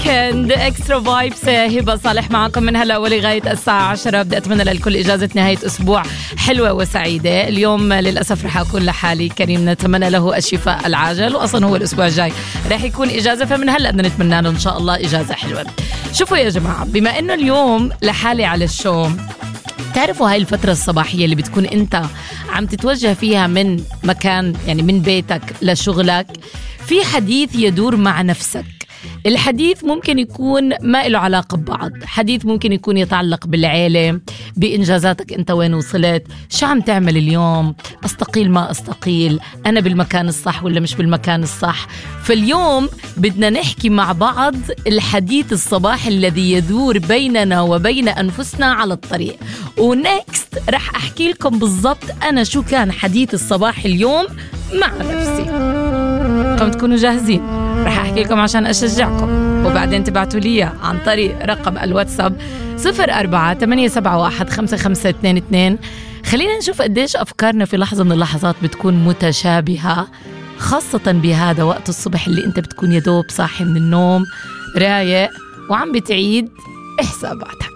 ويكند اكسترا فايبس. هبة صالح معكم من هلا ولغاية الساعة 10. بدي أتمنى للكل إجازة نهاية أسبوع حلوة وسعيدة. اليوم للأسف رح أكون لحالي. كريم نتمنى له الشفاء العاجل، وأصلا هو الأسبوع الجاي رح يكون إجازة، فمن هلا بدنا نتمنى له إن شاء الله إجازة حلوة. شوفوا يا جماعة، بما إنه اليوم لحالي على الشو، تعرفوا هاي الفترة الصباحية اللي بتكون أنت عم تتوجه فيها من مكان، يعني من بيتك لشغلك، في حديث يدور مع نفسك. الحديث ممكن يكون ما له علاقة ببعض، حديث ممكن يكون يتعلق بالعيلة، بإنجازاتك أنت وين وصلت، شو عم تعمل اليوم، أستقيل ما أستقيل، أنا بالمكان الصح ولا مش بالمكان الصح. فاليوم بدنا نحكي مع بعض الحديث الصباحي الذي يدور بيننا وبين أنفسنا على الطريق. ونكست رح أحكي لكم بالضبط أنا شو كان حديث الصباح اليوم مع نفسي. كم تكونوا جاهزين؟ رح أحكي لكم عشان أشجعكم، وبعدين تبعتوا لي عن طريق رقم الواتساب 04-871-5522. خلينا نشوف قديش أفكارنا في لحظة من اللحظات بتكون متشابهة، خاصة بهذا وقت الصبح اللي أنت بتكون يدوب صاحي من النوم رايق وعم بتعيد حساباتك.